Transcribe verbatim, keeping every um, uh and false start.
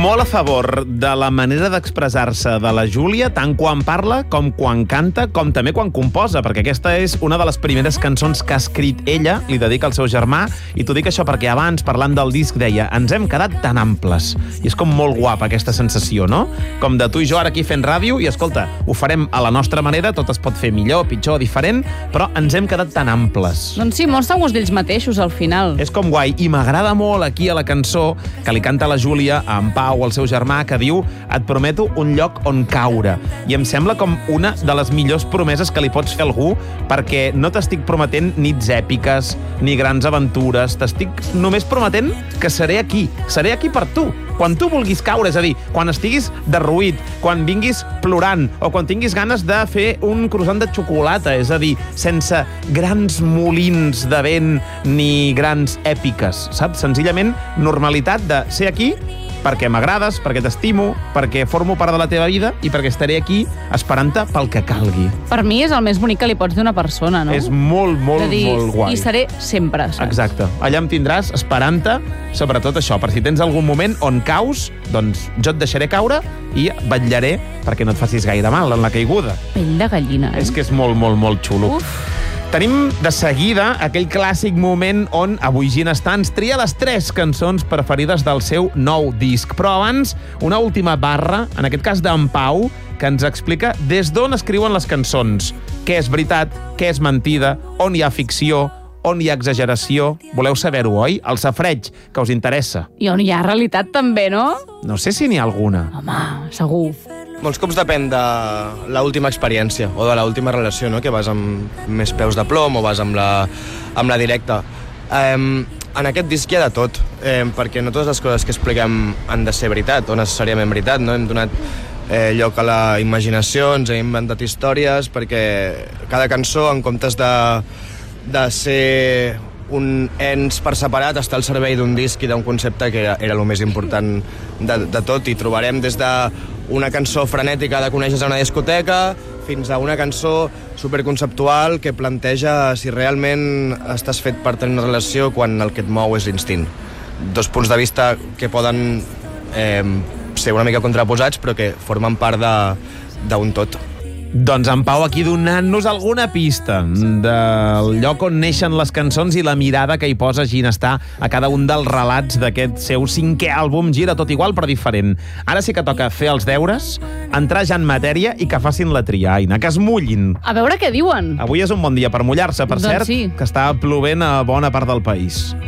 Molt a favor de la manera d'expressar-se de la Júlia, tant quan parla com quan canta, com també quan composa, perquè aquesta és una de les primeres cançons que ha escrit ella, li dedica al seu germà, i t'ho dic això perquè abans, parlant del disc, deia ens hem quedat tan amples. I és com molt guapa aquesta sensació, no? Com de tu i jo ara aquí fent ràdio, i escolta, ho farem a la nostra manera, tot es pot fer millor, pitjor, diferent, però ens hem quedat tan amples. Doncs sí, molt segurs d'ells mateixos, al final. És com guai, i m'agrada molt aquí a la cançó que li canta la Júlia a en Pau, el seu germà, que diu et prometo un lloc on caure. I em sembla com una de les millors promeses que li pots fer a algú, perquè no t'estic prometent nits èpiques ni grans aventures, t'estic només prometent que seré aquí, seré aquí per tu. Quan tu vulguis caure, és a dir, quan estiguis derruït, quan vinguis plorant o quan tinguis ganes de fer un croissant de xocolata, és a dir, sense grans molins de vent ni grans èpiques, saps? Senzillament normalitat de ser aquí perquè m'agrades, perquè t'estimo, perquè formo part de la teva vida i perquè estaré aquí esperant-te pel que calgui. Per mi és el més bonic que li pots dir a una persona, no? És molt, molt, dir, molt guai. I seré sempre, saps? Exacte. Allà em tindràs esperant-te, sobretot això, per si tens algun moment on caus, doncs jo et deixaré caure i vetllaré perquè no et facis gaire mal en la caiguda. Pell de gallina, eh? És que és molt, molt, molt xulo. Uf. Tenim de seguida aquell clàssic moment on avui Ginestar ens tria les tres cançons preferides del seu nou disc. Però abans, una última barra, en aquest cas d'en Pau, que ens explica des d'on escriuen les cançons. Què és veritat, què és mentida, on hi ha ficció, on hi ha exageració. Voleu saber-ho, oi? El safareig, que us interessa. I on hi ha realitat també, no? No sé si n'hi ha alguna. Home, segur. Molts cops depèn de l'última experiència o de l'última relació, no? Que vas amb més peus de plom o vas amb la, amb la directa. Eh, en aquest disc hi ha de tot, eh, perquè no totes les coses que expliquem han de ser veritat o necessàriament veritat, no? Hem donat eh, lloc a la imaginació, ens hem inventat històries, perquè cada cançó, en comptes de, de ser un ens per separat, està al servei d'un disc i d'un concepte que era, era el més important de, de tot, i trobarem des de una cançó frenètica de conèixer a una discoteca fins a una cançó superconceptual que planteja si realment estàs fet per tenir una relació quan el que et mou és l'instint. Dos punts de vista que poden eh, ser una mica contraposats però que formen part d'un tot. Doncs en Pau aquí donant-nos alguna pista del lloc on neixen les cançons i la mirada que hi posa Ginestar a cada un dels relats d'aquest seu cinquè àlbum, Gira tot igual però diferent. Ara sí que toca fer els deures, entrar ja en matèria i que facin la triaina, que es mullin. A veure què diuen. Avui és un bon dia per mullar-se, per Doncs cert, sí. que està plovent a bona part del país.